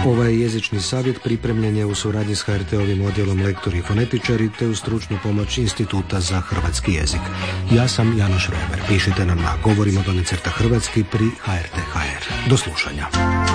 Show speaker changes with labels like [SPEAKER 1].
[SPEAKER 1] Ovaj jezični savjet pripremljen je u suradnji s HRT-ovim odjelom lektori i fonetičari te uz stručnu pomoć Instituta za hrvatski jezik. Ja sam Janoš Reber. Pišite nam na govorimo _ hrvatski pri HRT.hr. Do slušanja.